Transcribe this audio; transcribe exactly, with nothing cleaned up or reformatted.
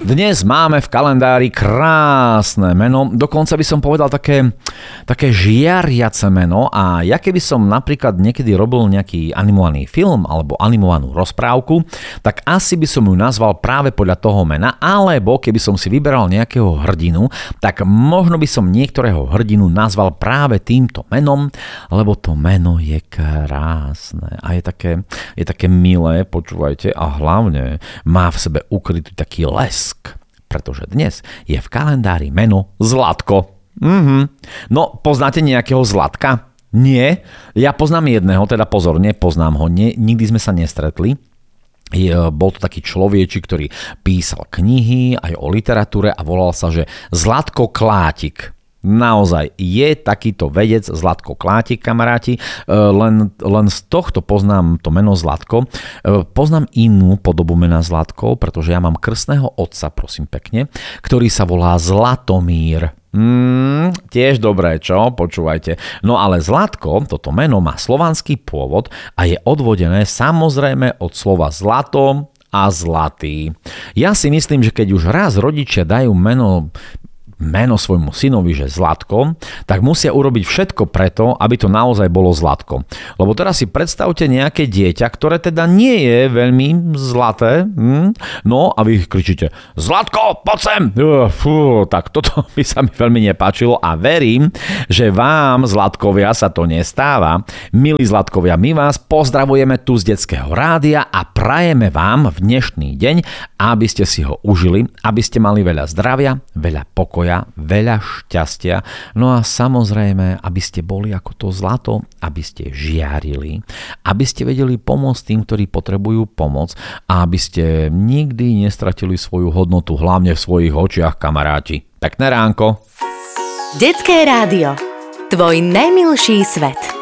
Dnes máme v kalendári krásne meno, dokonca by som povedal také, také žiariace meno a ja keby som napríklad niekedy robil nejaký animovaný film alebo animovanú rozprávku, tak asi by som ju nazval práve podľa toho mena, alebo keby som si vyberal nejakého hrdinu, tak možno by som niektorého hrdinu nazval práve týmto menom, lebo to meno je krásne a je také, je také milé, počúvajte, a hlavne má v sebe ukrytý taký lesk. Pretože dnes je v kalendári meno Zlatko. Mhm. No, poznáte nejakého Zlatka? Nie. Ja poznám jedného, teda pozor, nepoznám ho, nie, nikdy sme sa nestretli. Je, bol to taký človečik, ktorý písal knihy aj o literatúre a volal sa, že Zlatko Klátik. Naozaj je takýto vedec Zlatko Klátik, kamaráti, len, len z tohto poznám to meno Zlatko. Poznám inú podobu mena Zlatko, pretože ja mám krstného otca, prosím pekne, ktorý sa volá Zlatomír. Mm, tiež dobré, čo? Počúvajte. No ale Zlatko, toto meno má slovanský pôvod a je odvodené samozrejme od slova zlato a zlatý. Ja si myslím, že keď už raz rodičia dajú meno meno svojmu synovi, že Zlatko, tak musia urobiť všetko preto, aby to naozaj bolo Zlatko. Lebo teraz si predstavte nejaké dieťa, ktoré teda nie je veľmi zlaté, hm? No a vy kričíte Zlatko, poď sem! Fú, tak toto by sa mi veľmi nepáčilo a verím, že vám, Zlatkovia, sa to nestáva. Milí Zlatkovia, my vás pozdravujeme tu z Detského rádia a prajeme vám v dnešný deň, aby ste si ho užili, aby ste mali veľa zdravia, veľa pokoja, veľa šťastia, no a samozrejme, aby ste boli ako to zlato, aby ste žiarili, aby ste vedeli pomôcť tým, ktorí potrebujú pomoc a aby ste nikdy nestratili svoju hodnotu, hlavne v svojich očiach, kamaráti. Pekné ránko. Detské rádio. Tvoj najmilší svet.